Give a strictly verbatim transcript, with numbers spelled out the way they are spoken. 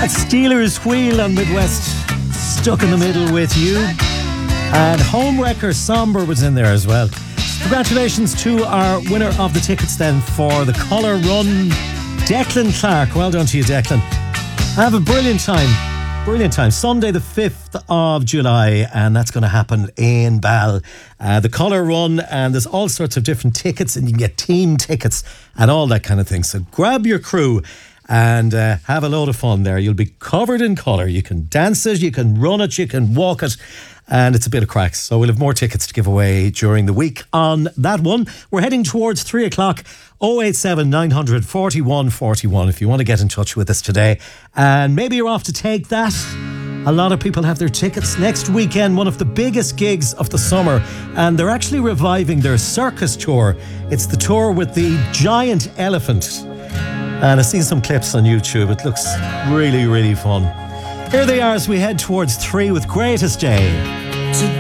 Steelers Wheel on Midwest, stuck in the middle with you. And Homewrecker Somber was in there as well. Congratulations to our winner of the tickets then for the Colour Run, Declan Clark. Well done to you, Declan. Have a brilliant time. Brilliant time. Sunday the fifth of July, and that's going to happen in Bal. Uh, the Colour Run, and there's all sorts of different tickets, and you can get team tickets and all that kind of thing. So grab your crew and uh, have a load of fun there. You'll be covered in colour. You can dance it, you can run it, you can walk it, and it's a bit of cracks. So we'll have more tickets to give away during the week on that one. We're heading towards three o'clock. oh eight seven nine hundred forty-one forty-one if you want to get in touch with us today. And maybe you're off to take that. A lot of people have their tickets next weekend, one of the biggest gigs of the summer, and they're actually reviving their circus tour. It's the tour with the giant elephant. And I've seen some clips on YouTube. It looks really, really fun. Here they are as we head towards three with Greatest Day.